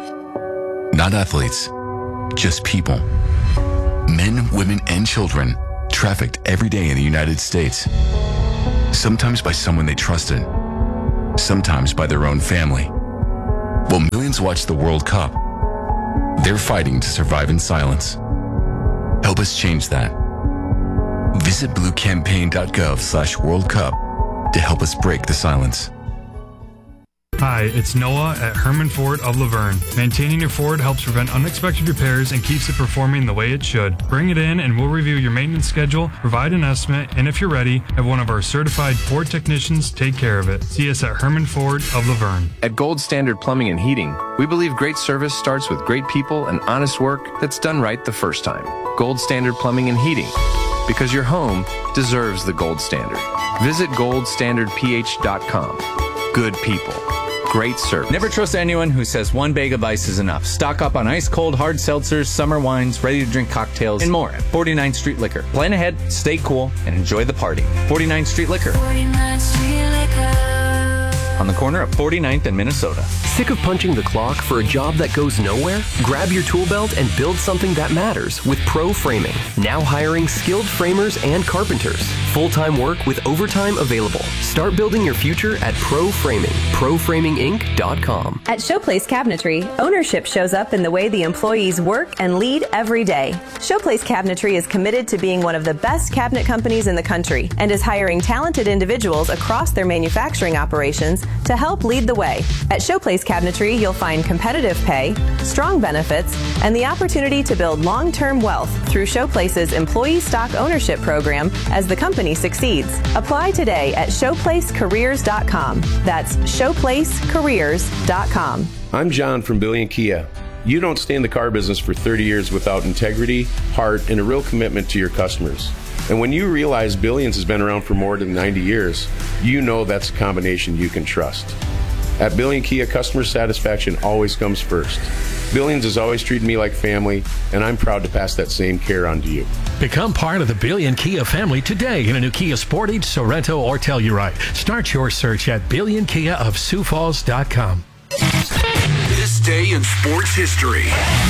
Not athletes, just people. Men, women, and children trafficked every day in the United States. Sometimes by someone they trusted. Sometimes by their own family. While millions watch the World Cup, they're fighting to survive in silence. Help us change that. Visit blue campaign dot gov slash World Cup to help us break the silence. Hi, it's Noah at Herman Ford of Laverne. Maintaining your Ford helps prevent unexpected repairs and keeps it performing the way it should. Bring it in and we'll review your maintenance schedule, provide an estimate, and if you're ready, have one of our certified Ford technicians take care of it. See us at Herman Ford of Laverne. At Gold Standard Plumbing and Heating, we believe great service starts with great people and honest work that's done right the first time. Gold Standard Plumbing and Heating, because your home deserves the gold standard. Visit gold standard p h dot com. Good people. Great service. Never trust anyone who says one bag of ice is enough. Stock up on ice-cold hard seltzers, summer wines, ready-to-drink cocktails, and more at forty-ninth Street Liquor. Plan ahead, stay cool, and enjoy the party. forty-ninth Street Liquor. forty-ninth Street Liquor. On the corner of forty-ninth and Minnesota. Sick of punching the clock for a job that goes nowhere? Grab your tool belt and build something that matters with Pro Framing. Now hiring skilled framers and carpenters. Full-time work with overtime available. Start building your future at Pro Framing. pro framing inc dot com. At Showplace Cabinetry, ownership shows up in the way the employees work and lead every day. Showplace Cabinetry is committed to being one of the best cabinet companies in the country and is hiring talented individuals across their manufacturing operations to help lead the way. At Showplace Cabinetry, you'll find competitive pay, strong benefits, and the opportunity to build long-term wealth through Showplace's employee stock ownership program as the company succeeds. Apply today at showplace careers dot com. That's showplace careers dot com. I'm John from Billion Kia. You don't stay in the car business for thirty years without integrity, heart, and a real commitment to your customers. And when you realize Billions has been around for more than ninety years, you know that's a combination you can trust. At Billion Kia, customer satisfaction always comes first. Billions has always treated me like family, and I'm proud to pass that same care on to you. Become part of the Billion Kia family today in a new Kia Sportage, Sorento, or Telluride. Start your search at billion kia of sioux falls dot com. This day in sports history.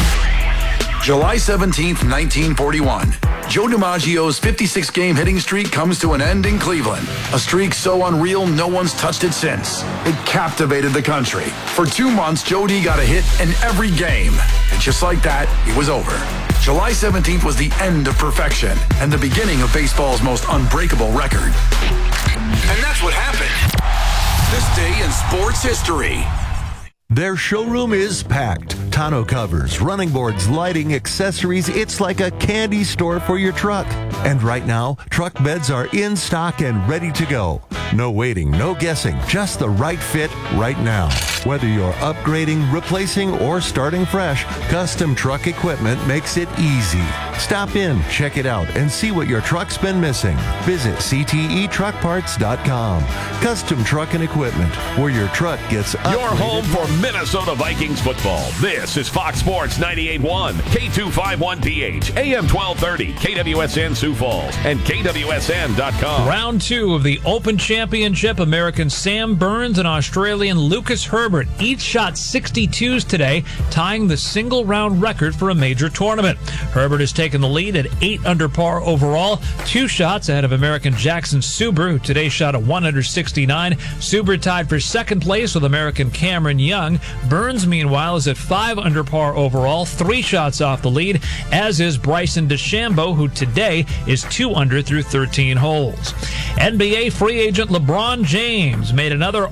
July seventeenth, nineteen forty-one. Joe DiMaggio's fifty-six game hitting streak comes to an end in Cleveland. A streak so unreal, no one's touched it since. It captivated the country. For two months, Joe D got a hit in every game. And just like that, it was over. July seventeenth was the end of perfection and the beginning of baseball's most unbreakable record. And that's what happened. This day in sports history. Their showroom is packed. Tonneau covers, running boards, lighting, accessories. It's like a candy store for your truck. And right now, truck beds are in stock and ready to go. No waiting, no guessing, just the right fit right now. Whether you're upgrading, replacing, or starting fresh, Custom Truck Equipment makes it easy. Stop in, check it out, and see what your truck's been missing. Visit c t e truck parts dot com. Custom Truck and Equipment, where your truck gets upgraded. Your home for Minnesota Vikings football. This is Fox Sports ninety-eight point one, K two fifty-one P H, A M twelve thirty, K W S N Sioux Falls, and K W S N dot com. Round two of the Open Championship. American Sam Burns and Australian Lucas Herbert each shot sixty-twos today, tying the single-round record for a major tournament. Herbert has taken the lead at eight under par overall, two shots ahead of American Jackson Suber, who today shot a one under sixty-nine. Suber tied for second place with American Cameron Young. Burns, meanwhile, is at five under par overall, three shots off the lead, as is Bryson DeChambeau, who today is two under through thirteen holes. N B A free agent LeBron James made another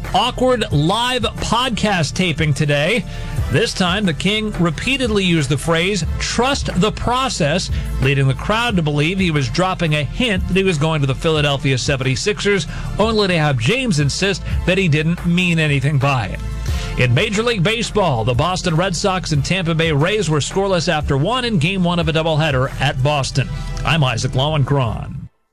awkward live podcast taping today. This time, the King repeatedly used the phrase, trust the process, leading the crowd to believe he was dropping a hint that he was going to the Philadelphia seventy-sixers, only to have James insist that he didn't mean anything by it. In Major League Baseball, the Boston Red Sox and Tampa Bay Rays were scoreless after one in Game one of a doubleheader at Boston. I'm Isaac Lowenkron.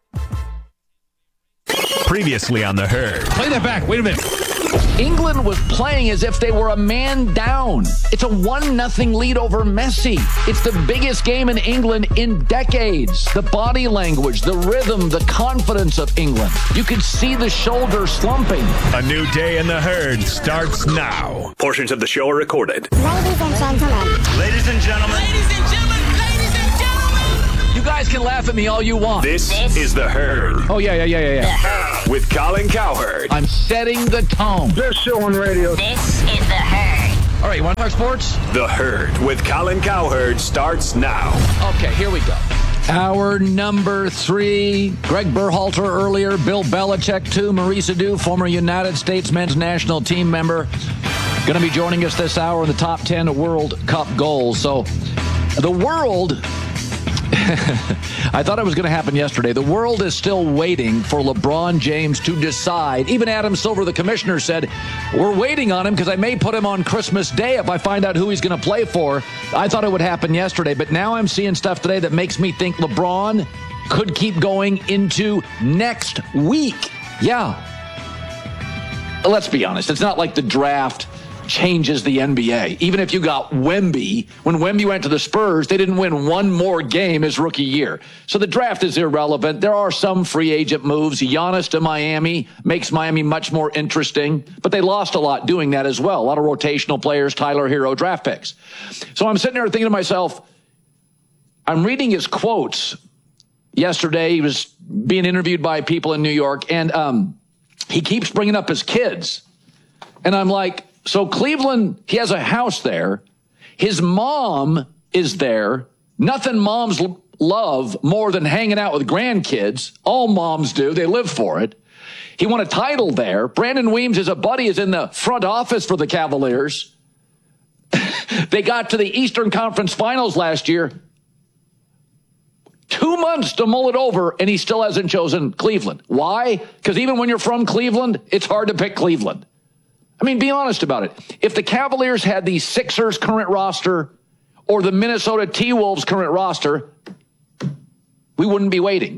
Previously on The Herd. Play that back. Wait a minute. England was playing as if they were a man down. It's a one nothing lead over Messi. It's the biggest game in England in decades. The body language, the rhythm, the confidence of England. You could see the shoulder slumping. A new day in The Herd starts now. Portions of the show are recorded. Ladies and gentlemen. Ladies and gentlemen. Ladies and gentlemen. Ladies and gentlemen. You guys can laugh at me all you want. This, this is The Herd. Oh, yeah, yeah, yeah, yeah, yeah. With Colin Cowherd. I'm setting the tone. Best show on radio. This is The Herd. All right, you want to talk sports? The Herd with Colin Cowherd starts now. Okay, here we go. Hour number three. Greg Berhalter earlier, Bill Belichick too, Maurice Adu, former United States men's national team member, going to be joining us this hour in the top ten World Cup goals. So the world... I thought it was going to happen yesterday. The world is still waiting for LeBron James to decide. Even Adam Silver, the commissioner, said, we're waiting on him because I may put him on Christmas Day if I find out who he's going to play for. I thought it would happen yesterday, but now I'm seeing stuff today that makes me think LeBron could keep going into next week. Yeah. Let's be honest. It's not like the draft changes the N B A. Even if you got Wemby, when Wemby went to the Spurs, they didn't win one more game his rookie year. So the draft is irrelevant. There are some free agent moves. Giannis to Miami makes Miami much more interesting, but they lost a lot doing that as well. A lot of rotational players, Tyler Hero draft picks. So I'm sitting there thinking to myself, I'm reading his quotes. Yesterday, he was being interviewed by people in New York, and um, he keeps bringing up his kids. And I'm like, so Cleveland, he has a house there. His mom is there. Nothing moms l- love more than hanging out with grandkids. All moms do. They live for it. He won a title there. Brandon Weems, as a buddy, is in the front office for the Cavaliers. They got to the Eastern Conference Finals last year. Two months to mull it over, and he still hasn't chosen Cleveland. Why? Because even when you're from Cleveland, it's hard to pick Cleveland. I mean, be honest about it. If the Cavaliers had the Sixers current roster or the Minnesota T-Wolves current roster, we wouldn't be waiting.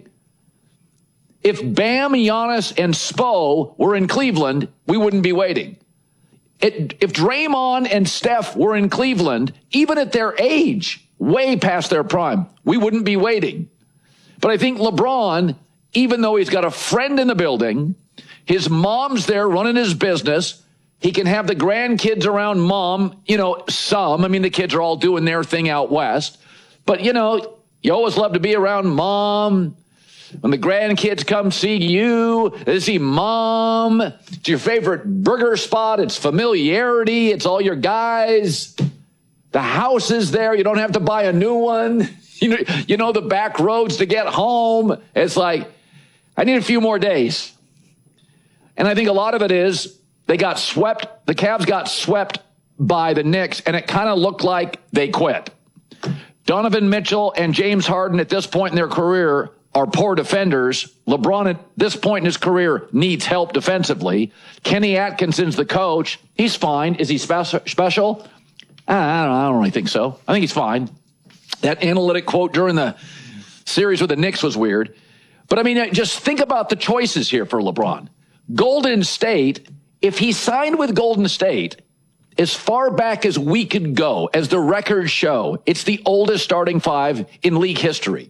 If Bam, Giannis, and Spo were in Cleveland, we wouldn't be waiting. It, if Draymond and Steph were in Cleveland, even at their age, way past their prime, we wouldn't be waiting. But I think LeBron, even though he's got a friend in the building, his mom's there running his business, he can have the grandkids around mom, you know, some. I mean, the kids are all doing their thing out west. But, you know, you always love to be around mom. When the grandkids come see you, they see mom. It's your favorite burger spot. It's familiarity. It's all your guys. The house is there. You don't have to buy a new one. You know, you know the back roads to get home. It's like, I need a few more days. And I think a lot of it is they got swept. The Cavs got swept by the Knicks, and it kind of looked like they quit. Donovan Mitchell and James Harden at this point in their career are poor defenders. LeBron at this point in his career needs help defensively. Kenny Atkinson's the coach. He's fine. Is he spe- special? I don't, I don't really think so. I think he's fine. That analytic quote during the series with the Knicks was weird. But, I mean, just think about the choices here for LeBron. Golden State, if he signed with Golden State, as far back as we could go, as the records show, it's the oldest starting five in league history.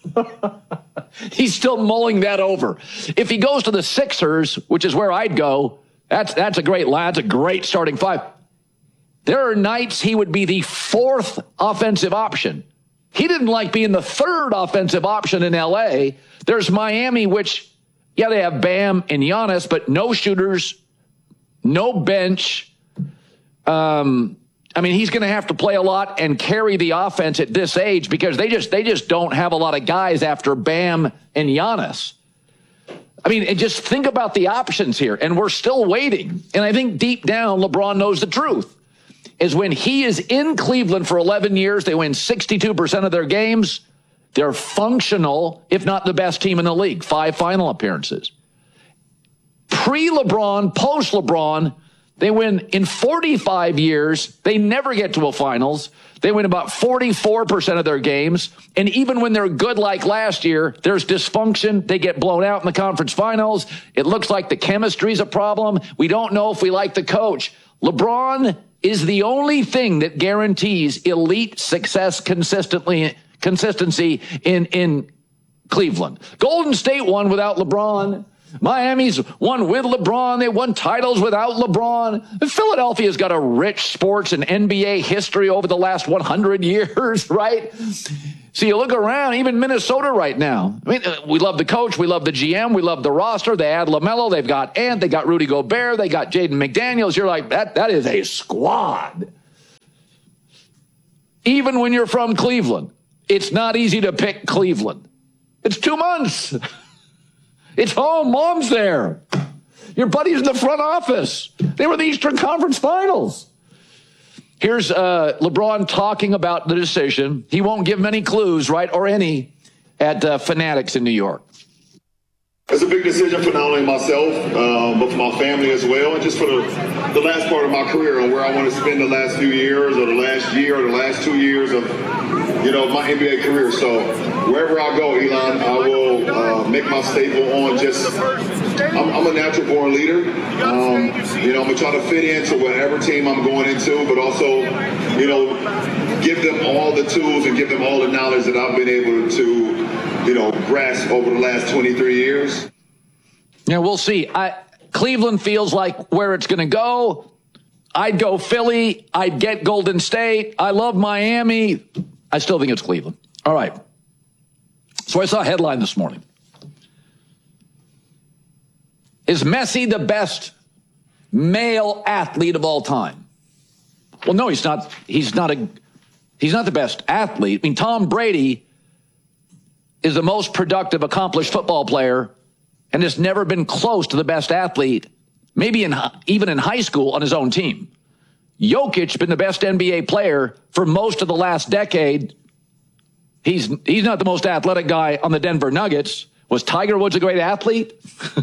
He's still mulling that over. If he goes to the Sixers, which is where I'd go, that's that's a great that's a great starting five. There are nights he would be the fourth offensive option. He didn't like being the third offensive option in L A. There's Miami, which, yeah, they have Bam and Giannis, but no shooters, no bench. Um, I mean, he's going to have to play a lot and carry the offense at this age because they just they just don't have a lot of guys after Bam and Giannis. I mean, and just think about the options here, and we're still waiting. And I think deep down, LeBron knows the truth, is when he is in Cleveland for eleven years, they win sixty-two percent of their games. They're functional, if not the best team in the league, five final appearances. Pre-LeBron, post-LeBron, they win in forty-five years. They never get to a finals. They win about forty-four percent of their games. And even when they're good like last year, there's dysfunction. They get blown out in the conference finals. It looks like the chemistry's a problem. We don't know if we like the coach. LeBron is the only thing that guarantees elite success consistently, consistency in, in Cleveland. Golden State won without LeBron. Miami's won with LeBron. They won titles without LeBron. Philadelphia's got a rich sports and N B A history over the last one hundred years, right? So you look around, even Minnesota right now. I mean, we love the coach. We love the G M. We love the roster. They add LaMelo. They've got Ant. They got Rudy Gobert. They got Jaden McDaniels. You're like, that, that is a squad. Even when you're from Cleveland, it's not easy to pick Cleveland. It's two months. It's home. Mom's there. Your buddy's in the front office. They were in the Eastern Conference Finals. Here's uh, LeBron talking about the decision. He won't give many clues, right, or any, at uh, Fanatics in New York. It's a big decision for not only myself, um, but for my family as well, and just for the, the last part of my career and where I want to spend the last few years or the last year or the last two years of, you know, my N B A career. So wherever I go, Elon, I will uh, make my staple on just, I'm, I'm a natural born leader. Um, you know, I'm going to try to fit into whatever team I'm going into, but also, you know, give them all the tools and give them all the knowledge that I've been able to, you know, grasp over the last twenty-three years. Yeah, we'll see. I, Cleveland feels like where it's going to go. I'd go Philly. I'd get Golden State. I love Miami. I still think it's Cleveland. All right. So I saw a headline this morning. Is Messi the best male athlete of all time? Well, no, he's not. He's not a. He's not the best athlete. I mean, Tom Brady is the most productive, accomplished football player and has never been close to the best athlete, maybe in even in high school on his own team. Jokic been the best N B A player for most of the last decade. He's he's not the most athletic guy on the Denver Nuggets. Was Tiger Woods a great athlete?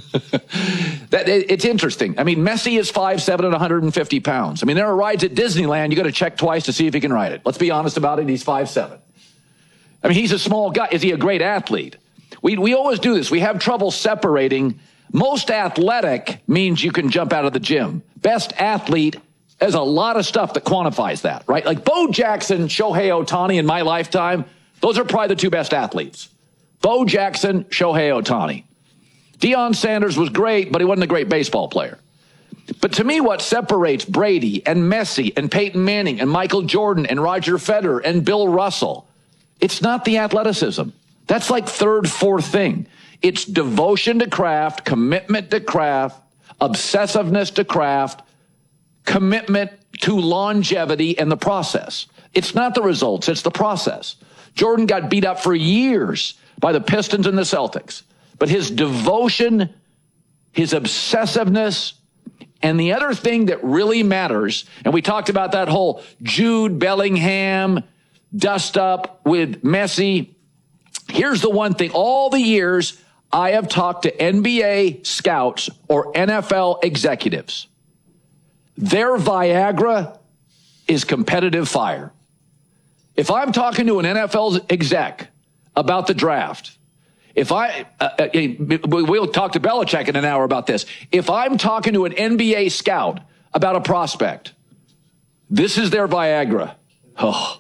that it, It's interesting. I mean, Messi is five seven and one hundred fifty pounds. I mean, there are rides at Disneyland. You got to check twice to see if he can ride it. Let's be honest about it. He's five seven. I mean, he's a small guy. Is he a great athlete? We we always do this. We have trouble separating. Most athletic means you can jump out of the gym. Best athlete, there's a lot of stuff that quantifies that, right? Like Bo Jackson, Shohei Ohtani in my lifetime, those are probably the two best athletes. Bo Jackson, Shohei Ohtani. Deion Sanders was great, but he wasn't a great baseball player. But to me, what separates Brady and Messi and Peyton Manning and Michael Jordan and Roger Federer and Bill Russell, it's not the athleticism. That's like third, fourth thing. It's devotion to craft, commitment to craft, obsessiveness to craft, commitment to longevity and the process. It's not the results, it's the process. Jordan got beat up for years by the Pistons and the Celtics. But his devotion, his obsessiveness, and the other thing that really matters, and we talked about that whole Jude Bellingham dust up with Messi. Here's the one thing. All the years I have talked to N B A scouts or N F L executives, their Viagra is competitive fire. If I'm talking to an N F L exec about the draft, if I, uh, we'll talk to Belichick in an hour about this. If I'm talking to an N B A scout about a prospect, this is their Viagra. Oh,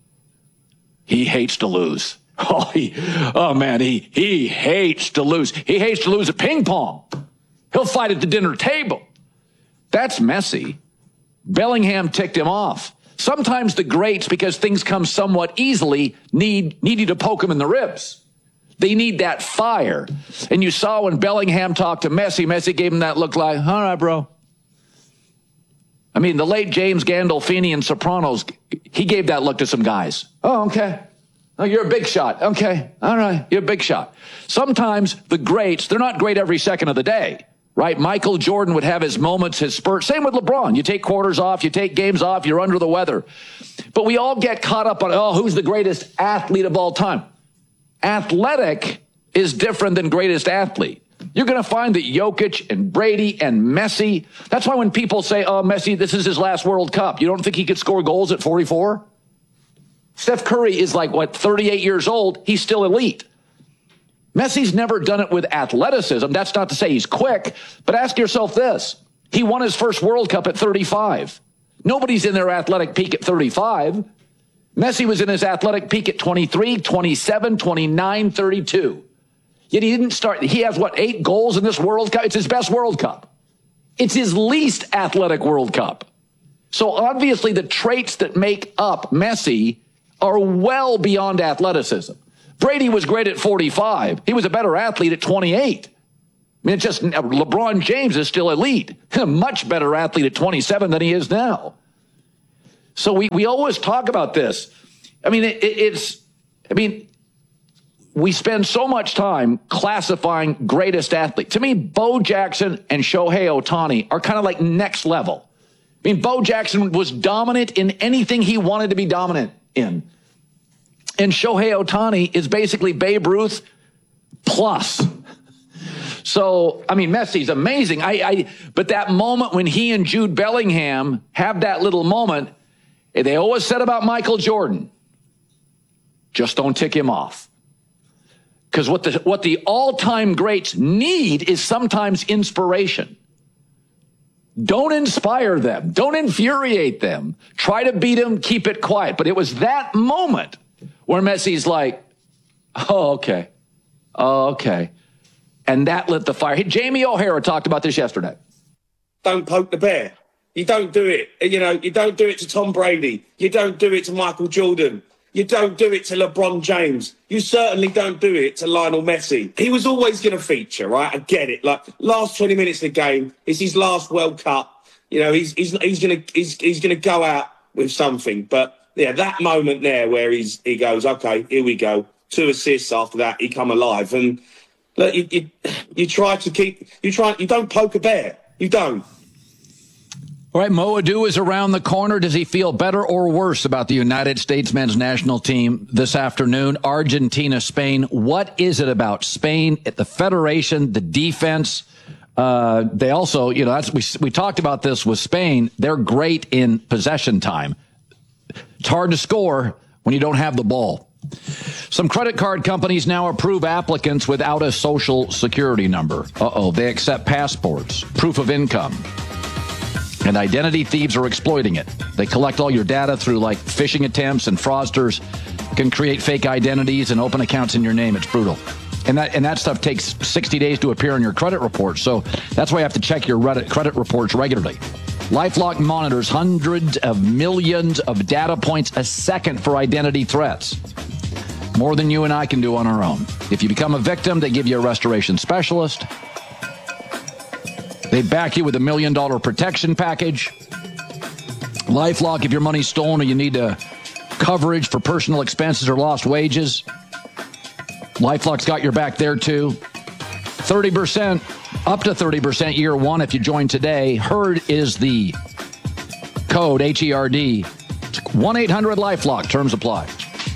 he hates to lose. Oh, he, oh man, he, he hates to lose. He hates to lose at ping pong. He'll fight at the dinner table. That's Messi. Bellingham ticked him off. Sometimes the greats, because things come somewhat easily, need, need you to poke them in the ribs. They need that fire. And you saw when Bellingham talked to Messi, Messi gave him that look like, all right, bro. I mean, the late James Gandolfini in Sopranos, he gave that look to some guys. Oh, okay. Oh, you're a big shot. Okay. All right. You're a big shot. Sometimes the greats, they're not great every second of the day, right? Michael Jordan would have his moments, his spurts. Same with LeBron. You take quarters off, you take games off, you're under the weather. But we all get caught up on, oh, who's the greatest athlete of all time? Athletic is different than greatest athlete. You're going to find that Jokic and Brady and Messi, that's why when people say, oh, Messi, this is his last World Cup, you don't think he could score goals at forty-four? Steph Curry is like, what, thirty-eight years old? He's still elite. Messi's never done it with athleticism. That's not to say he's quick, but ask yourself this. He won his first World Cup at thirty-five. Nobody's in their athletic peak at thirty-five. Messi was in his athletic peak at twenty-three, twenty-seven, twenty-nine, thirty-two. Yet he didn't start. He has, what, eight goals in this World Cup? It's his best World Cup. It's his least athletic World Cup. So obviously the traits that make up Messi are well beyond athleticism. Brady was great at forty-five. He was a better athlete at twenty-eight. I mean, it's just LeBron James is still elite. A much better athlete at twenty-seven than he is now. So we, we always talk about this. I mean, it, it's, I mean, we spend so much time classifying greatest athlete. To me, Bo Jackson and Shohei Ohtani are kind of like next level. I mean, Bo Jackson was dominant in anything he wanted to be dominant in. And Shohei Ohtani is basically Babe Ruth plus. So, I mean, Messi's amazing. I, I, but that moment when he and Jude Bellingham have that little moment, they always said about Michael Jordan, just don't tick him off. Because what the, what the all-time greats need is sometimes inspiration. Don't inspire them. Don't infuriate them. Try to beat them. Keep it quiet. But it was that moment where Messi's like, oh, okay. Oh, okay. And that lit the fire. Hey, Jamie O'Hara talked about this yesterday. Don't poke the bear. You don't do it. You know, you don't do it to Tom Brady. You don't do it to Michael Jordan. You don't do it to LeBron James. You certainly don't do it to Lionel Messi. He was always going to feature, right? I get it. Like, last twenty minutes of the game, it's his last World Cup. You know, he's he's he's going to he's he's going to go out with something. But yeah, that moment there where he's he goes, okay, here we go. Two assists after that, he come alive. And look, you you, you try to keep you try you don't poke a bear. You don't. All right, Mo Adu is around the corner. Does he feel better or worse about the United States men's national team this afternoon? Argentina, Spain. What is it about Spain, the federation, the defense? Uh, they also, you know, that's, we, we talked about this with Spain. They're great in possession time. It's hard to score when you don't have the ball. Some credit card companies now approve applicants without a social security number. Uh-oh, they accept passports, proof of income. And identity thieves are exploiting it. They collect all your data through like phishing attempts, and fraudsters can create fake identities and open accounts in your name. It's brutal. And that and that stuff takes sixty days to appear on your credit report. So that's why you have to check your Reddit credit reports regularly. LifeLock monitors hundreds of millions of data points a second for identity threats. More than you and I can do on our own. If you become a victim, they give you a restoration specialist. They back you with a million dollar protection package. LifeLock, if your money's stolen or you need a coverage for personal expenses or lost wages, LifeLock's got your back there too. thirty percent, up to thirty percent year one if you join today. HERD is the code, H E R D. one eight hundred LifeLock. Terms apply.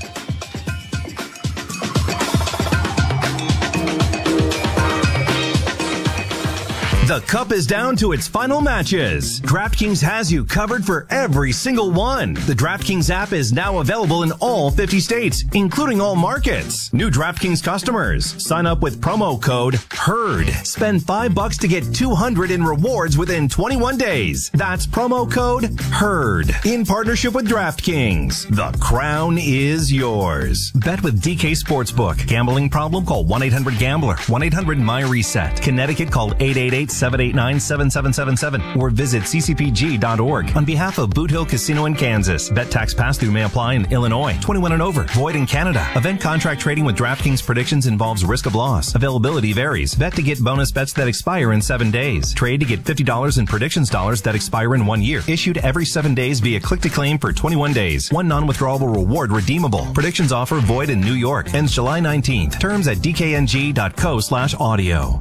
The cup is down to its final matches. DraftKings has you covered for every single one. The DraftKings app is now available in all fifty states, including all markets. New DraftKings customers, sign up with promo code HERD. Spend five bucks to get two hundred in rewards within twenty-one days. That's promo code HERD. In partnership with DraftKings, the crown is yours. Bet with D K Sportsbook. Gambling problem? Call one eight hundred gambler. one eight hundred my reset. Connecticut, call eight eight eight seven eight nine, seven seven seven seven or visit c c p g dot org. On behalf of Boot Hill Casino in Kansas, bet tax pass-through may apply in Illinois. twenty-one and over. Void in Canada. Event contract trading with DraftKings predictions involves risk of loss. Availability varies. Bet to get bonus bets that expire in seven days. Trade to get fifty dollars in predictions dollars that expire in one year. Issued every seven days via click-to-claim for twenty-one days. One non-withdrawable reward redeemable. Predictions offer void in New York. Ends July nineteenth. Terms at d k n g dot co slash audio.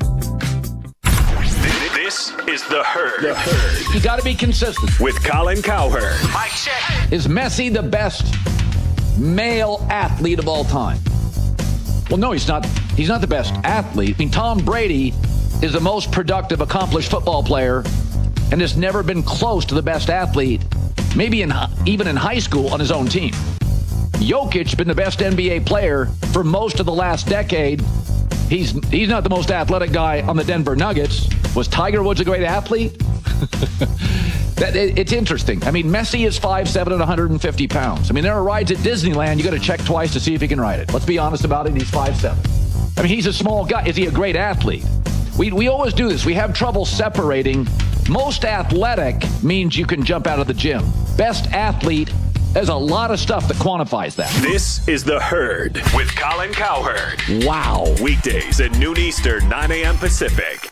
This is The Herd. The Herd. You got to be consistent. With Colin Cowherd. Mike check. Is Messi the best male athlete of all time? Well, no, he's not. He's not the best athlete. I mean, Tom Brady is the most productive, accomplished football player and has never been close to the best athlete, maybe in even in high school on his own team. Jokic been the best N B A player for most of the last decade. He's he's not the most athletic guy on the Denver Nuggets. Was Tiger Woods a great athlete? that it, It's interesting. I mean, Messi is five seven and one hundred fifty pounds. I mean, there are rides at Disneyland you got to check twice to see if he can ride it. Let's be honest about it. He's five seven. I mean, he's a small guy. Is he a great athlete? We we always do this. We have trouble separating. Most athletic means you can jump out of the gym. Best athlete, there's a lot of stuff that quantifies that. This is The Herd with Colin Cowherd. Wow. Weekdays at noon Eastern, nine a.m. Pacific.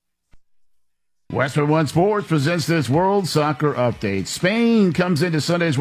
Westwood One Sports presents this World Soccer Update. Spain comes into Sunday's